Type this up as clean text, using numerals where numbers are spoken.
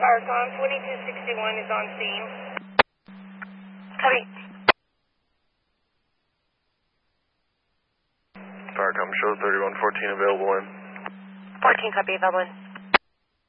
Firecom 2261 is on scene. Copy. Firecom shows 3114 available in. 14 copy, available in.